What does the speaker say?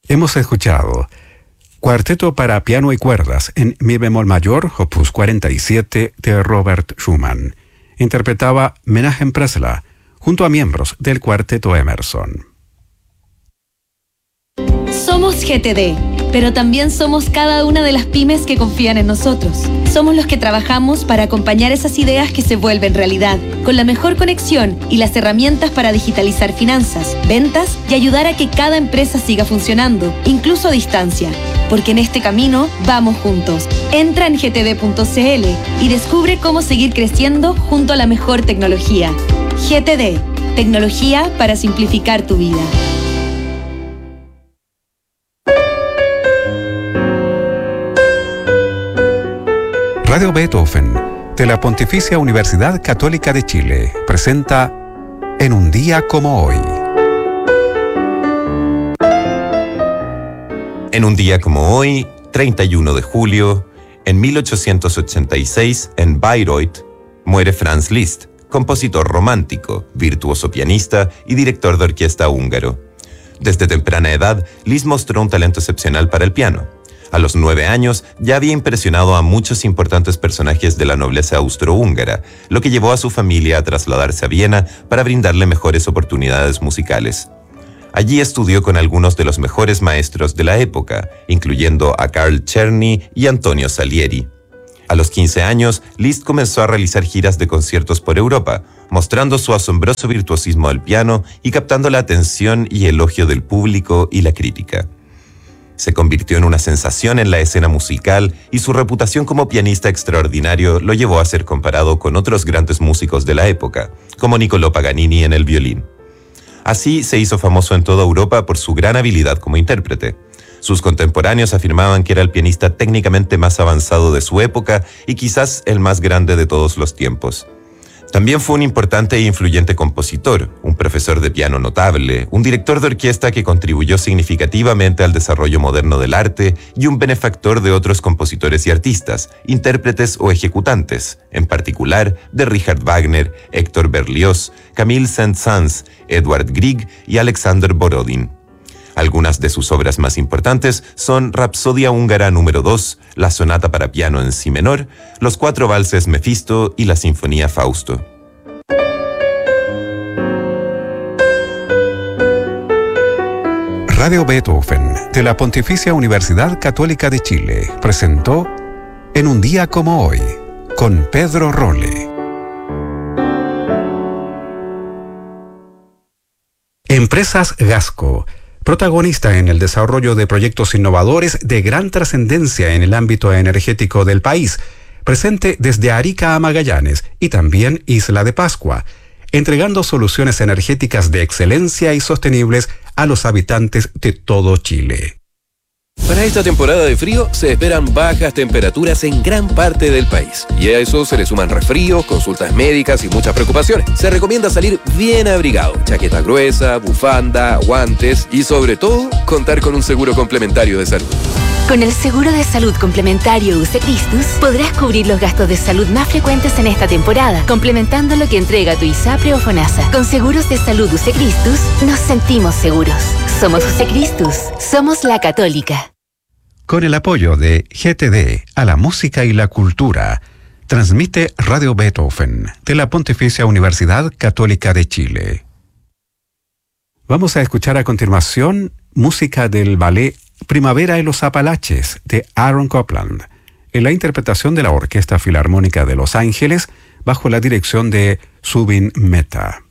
Hemos escuchado Cuarteto para piano y cuerdas en mi bemol mayor, opus 47 de Robert Schumann. Interpretaba Menachem Presla junto a miembros del Cuarteto Emerson. Somos GTD, pero también somos cada una de las pymes que confían en nosotros. Somos los que trabajamos para acompañar esas ideas que se vuelven realidad, con la mejor conexión y las herramientas para digitalizar finanzas, ventas y ayudar a que cada empresa siga funcionando, incluso a distancia. Porque en este camino vamos juntos. Entra en gtd.cl y descubre cómo seguir creciendo junto a la mejor tecnología. GTD, tecnología para simplificar tu vida. Radio Beethoven, de la Pontificia Universidad Católica de Chile, presenta En un día como hoy. En un día como hoy, 31 de julio, en 1886, en Bayreuth, muere Franz Liszt, compositor romántico, virtuoso pianista y director de orquesta húngaro. Desde temprana edad, Liszt mostró un talento excepcional para el piano. A los 9 años ya había impresionado a muchos importantes personajes de la nobleza austrohúngara, lo que llevó a su familia a trasladarse a Viena para brindarle mejores oportunidades musicales. Allí estudió con algunos de los mejores maestros de la época, incluyendo a Carl Czerny y Antonio Salieri. A los 15 años, Liszt comenzó a realizar giras de conciertos por Europa, mostrando su asombroso virtuosismo al piano y captando la atención y elogio del público y la crítica. Se convirtió en una sensación en la escena musical y su reputación como pianista extraordinario lo llevó a ser comparado con otros grandes músicos de la época, como Niccolò Paganini en el violín. Así se hizo famoso en toda Europa por su gran habilidad como intérprete. Sus contemporáneos afirmaban que era el pianista técnicamente más avanzado de su época y quizás el más grande de todos los tiempos. También fue un importante e influyente compositor, un profesor de piano notable, un director de orquesta que contribuyó significativamente al desarrollo moderno del arte y un benefactor de otros compositores y artistas, intérpretes o ejecutantes, en particular de Richard Wagner, Héctor Berlioz, Camille Saint-Saëns, Edward Grieg y Alexander Borodin. Algunas de sus obras más importantes son Rapsodia húngara número 2, la sonata para piano en si menor, los 4 valses Mefisto y la sinfonía Fausto. Radio Beethoven, de la Pontificia Universidad Católica de Chile, presentó En un día como hoy, con Pedro Rolle. Empresas Gasco, protagonista en el desarrollo de proyectos innovadores de gran trascendencia en el ámbito energético del país, presente desde Arica a Magallanes y también Isla de Pascua, entregando soluciones energéticas de excelencia y sostenibles a los habitantes de todo Chile. Para esta temporada de frío se esperan bajas temperaturas en gran parte del país. Y a eso se le suman resfríos, consultas médicas y muchas preocupaciones. Se recomienda salir bien abrigado, chaqueta gruesa, bufanda, guantes y sobre todo, contar con un seguro complementario de salud. Con el seguro de salud complementario UC Christus podrás cubrir los gastos de salud más frecuentes en esta temporada, complementando lo que entrega tu ISAPRE o FONASA. Con seguros de salud UC Christus nos sentimos seguros. Somos UC Christus, somos la Católica. Con el apoyo de GTD a la música y la cultura, transmite Radio Beethoven de la Pontificia Universidad Católica de Chile. Vamos a escuchar a continuación música del ballet Primavera en los Apalaches de Aaron Copland, en la interpretación de la Orquesta Filarmónica de Los Ángeles bajo la dirección de Zubin Mehta.